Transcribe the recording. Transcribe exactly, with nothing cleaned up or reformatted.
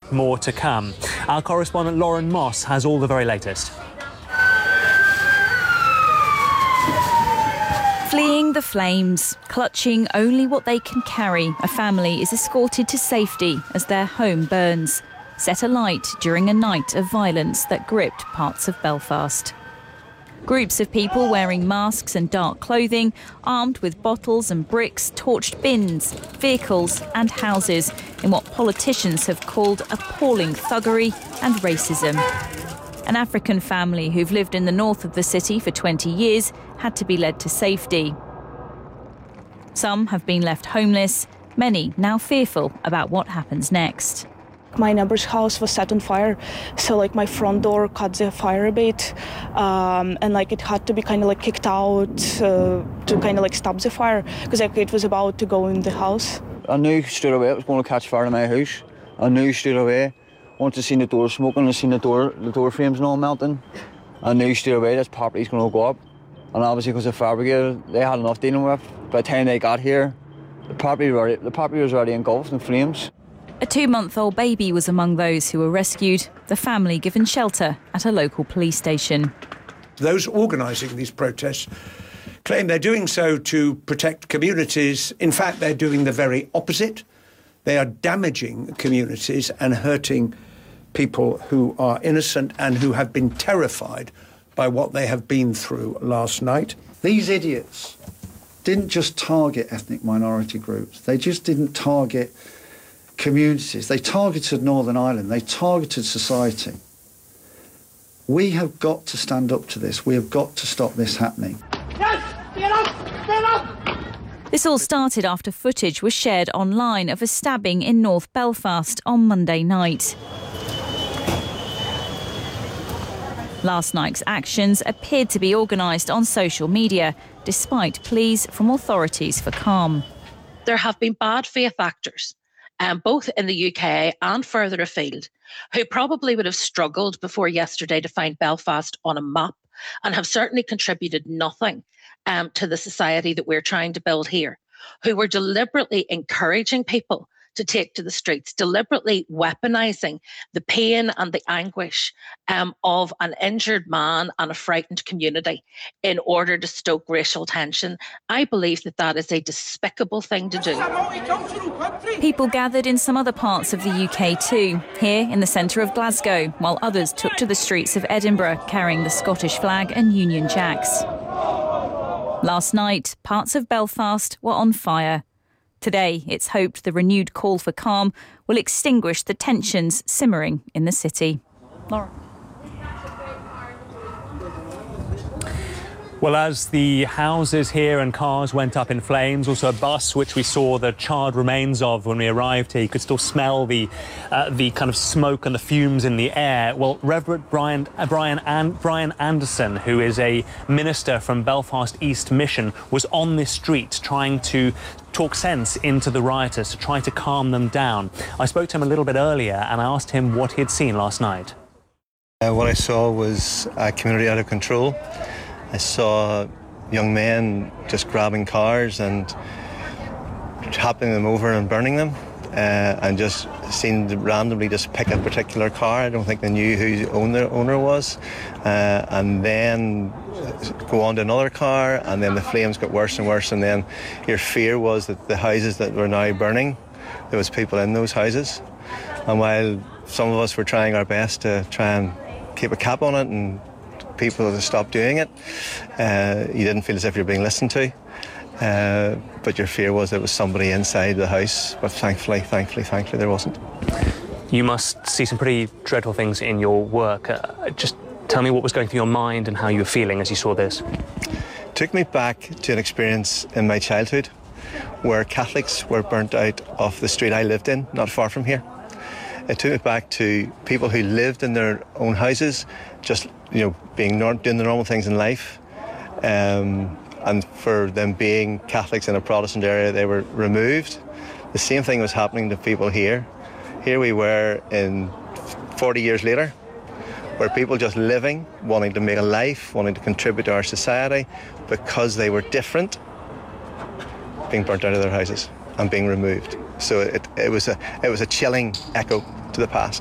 more to come. Our correspondent Lauren Moss has all the very latest. Fleeing the flames, clutching only what they can carry, a family is escorted to safety as their home burns, set alight during a night of violence that gripped parts of Belfast. Groups of people wearing masks and dark clothing, armed with bottles and bricks, torched bins, vehicles and houses in what politicians have called appalling thuggery and racism. An African family who've lived in the north of the city for twenty years had to be led to safety. Some have been left homeless, many now fearful about what happens next. My neighbour's house was set on fire, so like my front door caught the fire a bit, um, and like it had to be kind of like kicked out uh, to kind of like stop the fire because like it was about to go in the house. I knew straight away it was going to catch fire in my house. I knew straight away. Once I seen the door smoking, I seen the door, the door frames and all melting. I knew straight away this property's going to go up, and obviously because the fire brigade they had enough dealing with. By the time they got here, the property already, the property was already engulfed in flames. A two-month-old baby was among those who were rescued, the family given shelter at a local police station. Those organising these protests claim they're doing so to protect communities. In fact, they're doing the very opposite. They are damaging communities and hurting people who are innocent and who have been terrified by what they have been through last night. These idiots didn't just target ethnic minority groups. They just didn't target communities. They targeted Northern Ireland. They targeted society. We have got to stand up to this. We have got to stop this happening. Yes! Get up! Get up! This all started after footage was shared online of a stabbing in North Belfast on Monday night. Last night's actions appeared to be organised on social media, despite pleas from authorities for calm. There have been bad faith actors, um, both in the U K and further afield, who probably would have struggled before yesterday to find Belfast on a map and have certainly contributed nothing um, to the society that we're trying to build here, who were deliberately encouraging people to take to the streets, deliberately weaponising the pain and the anguish um, of an injured man and a frightened community in order to stoke racial tension. I believe that that is a despicable thing to do. People gathered in some other parts of the U K too, here in the centre of Glasgow, while others took to the streets of Edinburgh carrying the Scottish flag and Union Jacks. Last night, parts of Belfast were on fire. Today, it's hoped the renewed call for calm will extinguish the tensions simmering in the city. Laura. Well, as the houses here and cars went up in flames, also a bus which we saw the charred remains of when we arrived here, you could still smell the uh, the kind of smoke and the fumes in the air. Well, Reverend Brian uh, Brian and Brian Anderson, who is a minister from Belfast East Mission, was on this street trying to talk sense into the rioters, to try to calm them down. I spoke to him a little bit earlier and I asked him what he had seen last night. Uh, what I saw was a community out of control. I saw young men just grabbing cars and hopping them over and burning them, uh, and just seemed to randomly just pick a particular car. I don't think they knew who the owner, owner was, uh, and then go on to another car, and then the flames got worse and worse, and then your fear was that the houses that were now burning, there was people in those houses. And while some of us were trying our best to try and keep a cap on it and people to stop doing it, uh, you didn't feel as if you were being listened to, uh, but your fear was there was somebody inside the house, but thankfully, thankfully, thankfully there wasn't. You must see some pretty dreadful things in your work. Uh, just tell me what was going through your mind and how you were feeling as you saw this. It took me back to an experience in my childhood where Catholics were burnt out of the street I lived in, not far from here. It took me back to people who lived in their own houses, just you know, being doing the normal things in life, um, and for them being Catholics in a Protestant area, they were removed. The same thing was happening to people here. Here we were in forty years later, where people just living, wanting to make a life, wanting to contribute to our society, because they were different, being burnt out of their houses and being removed. So it, it was a it was a chilling echo to the past.